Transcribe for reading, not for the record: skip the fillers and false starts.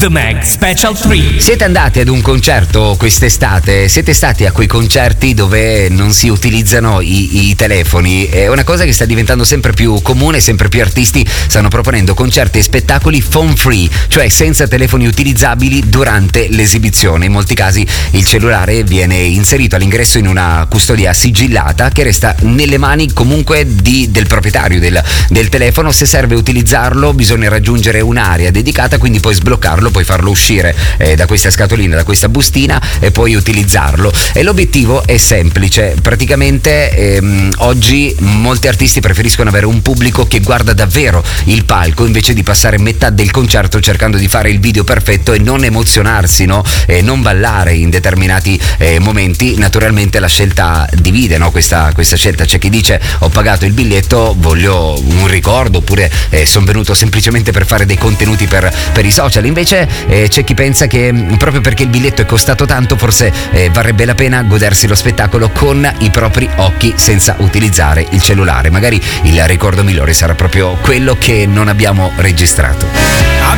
The Mag Special 3. Siete andati ad un concerto quest'estate? Siete stati a quei concerti dove non si utilizzano i telefoni? È una cosa che sta diventando sempre più comune, sempre più artisti stanno proponendo concerti e spettacoli phone free, cioè senza telefoni utilizzabili durante l'esibizione. In molti casi il cellulare viene inserito all'ingresso in una custodia sigillata che resta nelle mani comunque del proprietario del telefono. Se serve utilizzarlo bisogna raggiungere un'area dedicata, quindi puoi sbloccarlo, puoi farlo uscire da questa scatolina, da questa bustina e puoi utilizzarlo. E l'obiettivo è semplice, praticamente oggi molti artisti preferiscono avere un pubblico che guarda davvero il palco invece di passare metà del concerto cercando di fare il video perfetto e non emozionarsi, no? E non ballare in determinati momenti. Naturalmente la scelta divide, no? Questa scelta, c'è chi dice ho pagato il biglietto, voglio un ricordo, oppure sono venuto semplicemente per fare dei contenuti per i social. Invece c'è chi pensa che proprio perché il biglietto è costato tanto forse varrebbe la pena godersi lo spettacolo con i propri occhi senza utilizzare il cellulare. Magari il ricordo migliore sarà proprio quello che non abbiamo registrato.